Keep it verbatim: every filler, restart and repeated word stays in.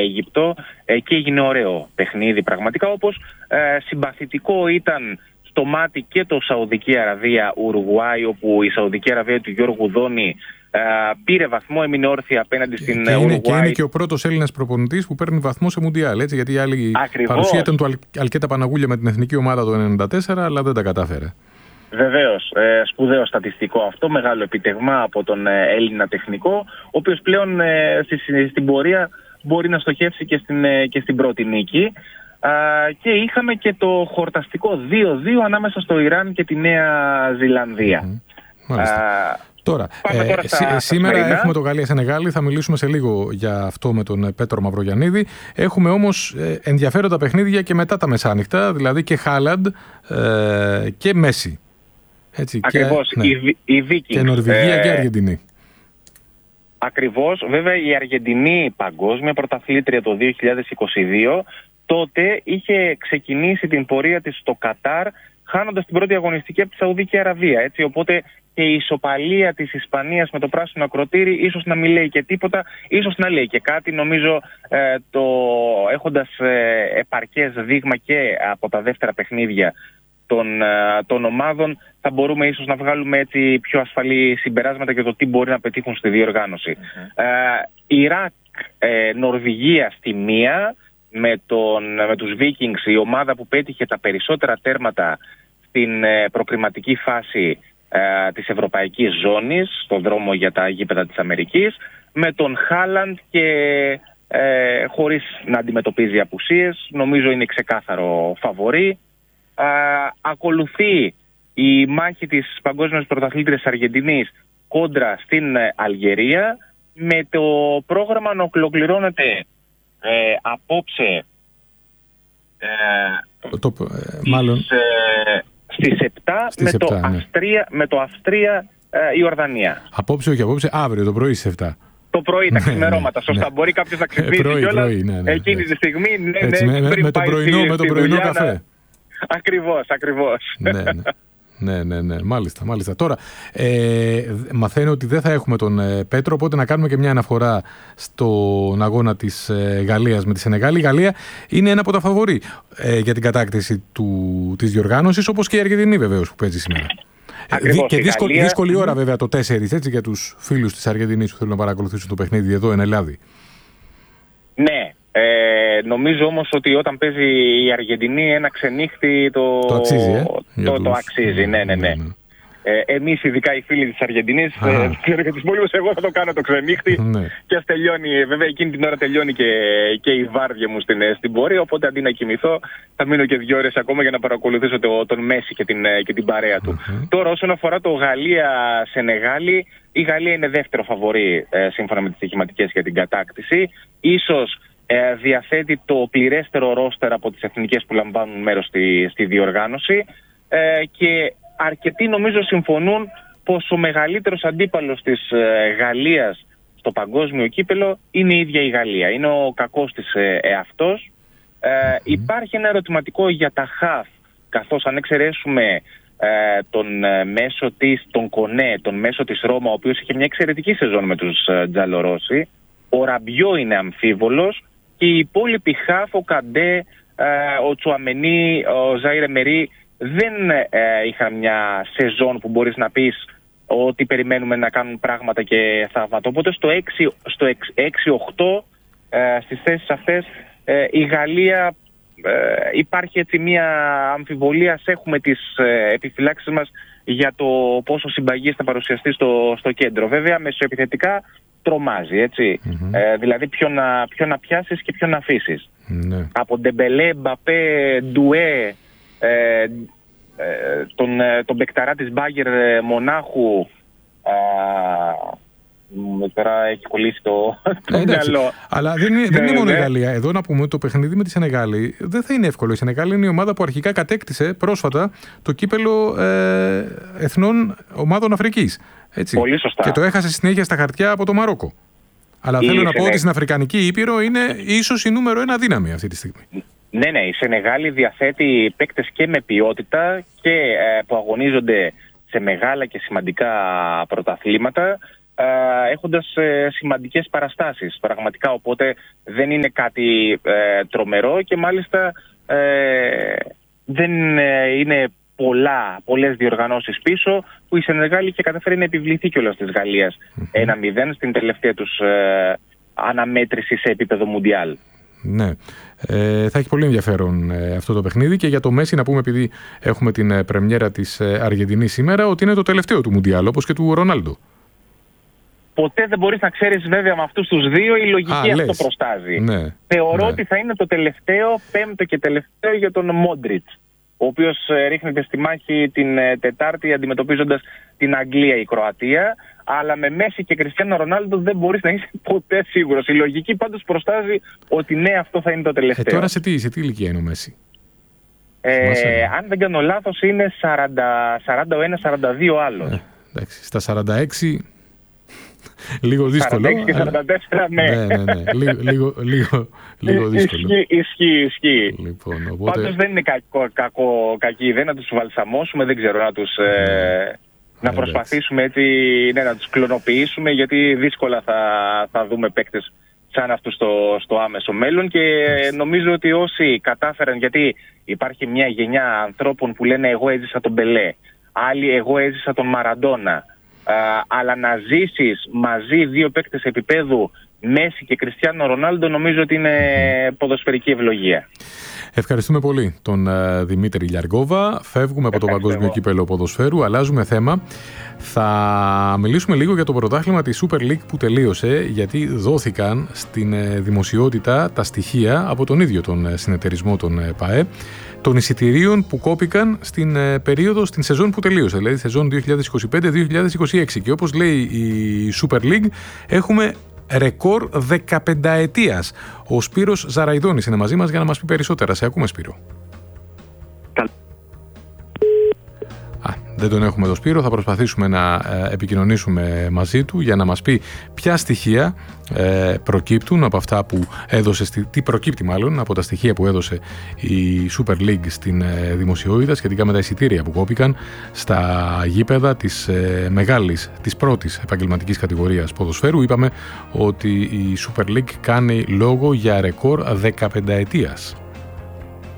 Αίγυπτο ε, και έγινε ωραίο παιχνίδι πραγματικά, όπως ε, συμπαθητικό ήταν στο μάτι και το Σαουδική Αραβία-Ουρουγουάη, όπου η Σαουδική Αραβία του Γιώργου Δόνη ε, πήρε βαθμό, έμεινε όρθια απέναντι στην και Ουρουγουάη. Είναι, και είναι και ο πρώτος Έλληνας προπονητής που παίρνει βαθμό σε Μουντιάλ, έτσι, γιατί η άλλη Ακριβώς. παρουσία ήταν του Αλκέτα Παναγούλια με την εθνική ομάδα το ενενήντα τέσσερα, αλλά δεν τα κατάφερε. Βεβαίως, ε, σπουδαίο στατιστικό αυτό, μεγάλο επιτευγμά από τον ε, Έλληνα τεχνικό, ο οποίος πλέον ε, στη, στην πορεία μπορεί να στοχεύσει και στην, ε, και στην πρώτη νίκη. Α, και είχαμε και το χορταστικό δύο δύο ανάμεσα στο Ιράν και τη Νέα Ζηλανδία. Mm-hmm. Α, τώρα, ε, τώρα στα, σήμερα στα έχουμε το Γαλλία-Σενεγάλη, θα μιλήσουμε σε λίγο για αυτό με τον Πέτρο Μαυρογιαννίδη. Έχουμε όμως ε, ενδιαφέροντα παιχνίδια και μετά τα μεσάνυχτα, δηλαδή και Χάλαντ ε, και Μέση. Έτσι, ακριβώς, και, ναι. η, η Vikings. Και Νορβηγία ε, και Αργεντινή. Ακριβώς, βέβαια η Αργεντινή παγκόσμια πρωταθλήτρια το δύο χιλιάδες είκοσι δύο, τότε είχε ξεκινήσει την πορεία της στο Κατάρ, χάνοντας την πρώτη αγωνιστική από τη Σαουδική Αραβία. Έτσι, οπότε και η ισοπαλία της Ισπανίας με το πράσινο ακροτήρι ίσως να μην λέει και τίποτα, ίσως να λέει και κάτι. Νομίζω ε, το, έχοντας ε, επαρκές δείγμα και από τα δεύτερα παιχνίδια των, των ομάδων, θα μπορούμε ίσως να βγάλουμε έτσι πιο ασφαλή συμπεράσματα για το τι μπορεί να πετύχουν στη διοργάνωση. Mm-hmm. Ε, Ιράκ, ε, Νορβηγία στη μία, με, τον, με τους Vikings, η ομάδα που πέτυχε τα περισσότερα τέρματα στην ε, προκριματική φάση ε, της ευρωπαϊκής ζώνης, στον δρόμο για τα γήπεδα της Αμερικής, με τον Χάλαντ και ε, χωρίς να αντιμετωπίζει απουσίες, νομίζω είναι ξεκάθαρο φαβορί. Uh, ακολουθεί η μάχη της παγκόσμιας πρωταθλήτριας Αργεντινής κόντρα στην ε, Αλγερία, με το πρόγραμμα να ολοκληρώνεται ε, απόψε ε, το, ε, μάλλον... στις, ε, στις επτά, στις με, επτά το ναι. Αυστρία, με το Αυστρία ε, Ιορδανία. Απόψε, όχι απόψε, αύριο το πρωί στις επτά. Το πρωί, τα ξημερώματα. Σωστά. Ναι. Μπορεί κάποιος να ξυπνήσει κιόλας ναι, ναι, εκείνη τη στιγμή. Ναι, έτσι, ναι, με, πριν με, το πρωινό, στη, με το πρωινό καφέ. Να... Ακριβώς, ακριβώς. Ναι, ναι. Ναι, ναι, ναι, μάλιστα, μάλιστα. Τώρα, ε, μαθαίνω ότι δεν θα έχουμε τον ε, Πέτρο, οπότε να κάνουμε και μια αναφορά στον αγώνα της ε, Γαλλίας με τη Σενεγάλη. Η Γαλλία είναι ένα από τα φαβορί ε, για την κατάκτηση του, της διοργάνωσης, όπως και η Αργεντινή βεβαίως που παίζει σήμερα. Ακριβώς, και δύσκολη, Γαλλία... δύσκολη ώρα βέβαια το τέσσερις, έτσι, για τους φίλους της Αργεντινής που θέλουν να παρακολουθήσουν το παιχνίδι εδώ εν Ελλάδη. Ναι. Ε, νομίζω όμως ότι όταν παίζει η Αργεντινή ένα ξενύχτη το, το αξίζει, ε? το, το, το αξίζει. Ναι, ναι, ναι. ναι. Ε, εμείς ειδικά οι φίλοι της Αργεντινής ε, και της πόλης, εγώ θα το κάνω το ξενύχτη ναι. Και ας τελειώνει, βέβαια εκείνη την ώρα τελειώνει και, και η βάρδια μου στην, στην πορεία, οπότε αντί να κοιμηθώ θα μείνω και δύο ώρες ακόμα για να παρακολουθήσω το, τον Μέση και την, και την παρέα του. Uh-huh. Τώρα όσον αφορά το Γαλλία-Σενεγάλη, η Γαλλία είναι δεύτερο φαβορί ε, σύμφωνα με τις στοιχηματικές για την κατάκτηση. Ίσως Ε, διαθέτει το πληρέστερο ρόστερ από τις εθνικές που λαμβάνουν μέρος στη, στη διοργάνωση ε, και αρκετοί νομίζω συμφωνούν πως ο μεγαλύτερος αντίπαλος της ε, Γαλλίας στο παγκόσμιο κύπελο είναι η ίδια η Γαλλία. Είναι ο κακός της ε, εαυτός. Ε, mm. Υπάρχει ένα ερωτηματικό για τα χαφ, καθώς αν εξαιρέσουμε ε, τον ε, μέσο της, τον Κονέ, τον μέσο της Ρώμα, ο οποίος είχε μια εξαιρετική σεζόν με τους ε, Τζαλορόσι, ο Ραμπιό είναι αμφίβολος, και οι υπόλοιποι χαφ, ο Καντέ, ο Τσουαμενί, ο Ζάιρε Μερί δεν ε, είχαν μια σεζόν που μπορείς να πεις ότι περιμένουμε να κάνουν πράγματα και θαύματα. Οπότε στο έξι οκτώ ε, στις θέσεις αυτές ε, η Γαλλία ε, υπάρχει έτσι μια αμφιβολία. Έχουμε τις ε, επιφυλάξεις μας για το πόσο συμπαγής θα παρουσιαστεί στο, στο κέντρο. Βέβαια μεσοεπιθετικά τρομάζει, έτσι. Mm-hmm. Ε, δηλαδή ποιο να, ποιο να πιάσεις και ποιο να αφήσεις. Mm-hmm. Από Ντεμπελέ, Μπαπέ, Ντουέ, ε, ε, τον, τον μπεκταρά της Μπάγκερ Μονάχου, ε, τώρα έχει κολλήσει το, το ε, μυαλό. Αλλά δεν είναι, δεν είναι μόνο η Γαλλία. Εδώ να πούμε ότι το παιχνίδι με τη Σενεγάλη δεν θα είναι εύκολο. Η Σενεγάλη είναι η ομάδα που αρχικά κατέκτησε πρόσφατα το κύπελο ε, εθνών ομάδων Αφρικής. Έτσι. Πολύ σωστά. Και το έχασε συνέχεια στα χαρτιά από το Μαρόκο. Αλλά η θέλω να Σενε... πω ότι στην Αφρικανική Ήπειρο είναι ίσως η νούμερο ένα δύναμη αυτή τη στιγμή. Ναι, ναι. Η Σενεγάλη διαθέτει παίκτες και με ποιότητα και ε, που αγωνίζονται σε μεγάλα και σημαντικά πρωταθλήματα. έχοντας ε, σημαντικές παραστάσεις πραγματικά, οπότε δεν είναι κάτι ε, τρομερό και μάλιστα ε, δεν ε, είναι πολλά, πολλές διοργανώσεις πίσω που η Σενεγάλη και καταφέρει να επιβληθεί κιόλας της Γαλλίας mm-hmm. ένα μηδέν στην τελευταία τους ε, αναμέτρηση σε επίπεδο Μουντιάλ. Ναι. Ε, θα έχει πολύ ενδιαφέρον ε, αυτό το παιχνίδι και για το Μέση να πούμε, επειδή έχουμε την ε, πρεμιέρα της ε, Αργεντινής σήμερα, ότι είναι το τελευταίο του Μουντιάλ, όπως και του Ρονάλντο. Ποτέ δεν μπορείς να ξέρεις βέβαια με αυτούς τους δύο, η λογική Α, αυτό λες. προστάζει. Ναι, Θεωρώ ναι. ότι θα είναι το τελευταίο, πέμπτο και τελευταίο για τον Μόντριτς, ο οποίος ρίχνεται στη μάχη την Τετάρτη αντιμετωπίζοντας την Αγγλία, η Κροατία, αλλά με Μέση και Κριστιάνο Ρονάλντο δεν μπορείς να είσαι ποτέ σίγουρος. Η λογική πάντως προστάζει ότι ναι, αυτό θα είναι το τελευταίο. Ε, τώρα σε τι, σε τι ηλικία είναι ο Μέση? Ε, αν δεν κάνω λάθος είναι σαράντα, σαράντα ένα σαράντα δύο άλλος. Ε, εντάξει, στα σαράντα έξι... Λίγο δύσκολο. σαράντα έξι και σαράντα τέσσερα, ναι. ναι, ναι, ναι. Λίγο, λίγο, λίγο, λίγο δύσκολο. Ισχύει, ισχύει. ισχύει. Λοιπόν, οπότε... Πάντως δεν είναι κακό, κακό, κακή ιδέα να τους βαλσαμώσουμε, δεν ξέρω, να τους... Ε, να προσπαθήσουμε έτσι, ναι, να τους κλωνοποιήσουμε, γιατί δύσκολα θα, θα δούμε παίκτες σαν αυτούς στο, στο άμεσο μέλλον και νομίζω ότι όσοι κατάφεραν, γιατί υπάρχει μια γενιά ανθρώπων που λένε εγώ έζησα τον Πελέ, άλλοι εγώ έζησα τον Μαραντόνα, Uh, αλλά να ζήσεις μαζί δύο παίκτες επίπεδου Μέση και Κριστιάνο Ρονάλντο νομίζω ότι είναι ποδοσφαιρική ευλογία. Ευχαριστούμε πολύ τον uh, Δημήτρη Λιαργόβα. Φεύγουμε από το Παγκόσμιο Κύπελλο Ποδοσφαίρου, αλλάζουμε θέμα. Θα μιλήσουμε λίγο για το πρωτάθλημα της Super League που τελείωσε, γιατί δόθηκαν στην uh, δημοσιότητα τα στοιχεία από τον ίδιο τον uh, συνεταιρισμό των uh, ΠΑΕ των εισιτηρίων που κόπηκαν στην ε, περίοδο, στην σεζόν που τελείωσε, δηλαδή σεζόν δύο χιλιάδες είκοσι πέντε δύο χιλιάδες είκοσι έξι. Και όπως λέει η Super League, έχουμε ρεκόρ δεκαπενταετίας. Ο Σπύρος Ζαραϊδόνης είναι μαζί μας για να μας πει περισσότερα. Σε ακούμε, Σπύρο. Α, δεν τον έχουμε τον Σπύρο, θα προσπαθήσουμε να ε, επικοινωνήσουμε μαζί του για να μας πει ποια στοιχεία ε, προκύπτουν από αυτά που έδωσε, στη, τι προκύπτει μάλλον από τα στοιχεία που έδωσε η Super League στην ε, δημοσιότητα σχετικά με τα εισιτήρια που κόπηκαν στα γήπεδα της ε, μεγάλης, της πρώτης επαγγελματικής κατηγορίας ποδοσφαίρου. Είπαμε ότι η Super League κάνει λόγο για ρεκόρ δεκαπενταετίας.